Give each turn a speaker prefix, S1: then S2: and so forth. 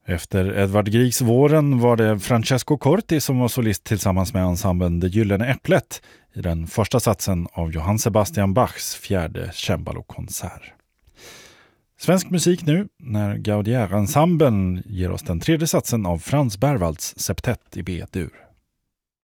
S1: Efter Edvard Griegs Våren var det Francesco Corti som var solist tillsammans med ensemblen Det Gyllene Äpplet i den första satsen av Johann Sebastian Bachs fjärde cembalokonsert. Svensk musik nu när Gaudier-ensemblen ger oss den tredje satsen av Frans Berwalds septett i B-dur.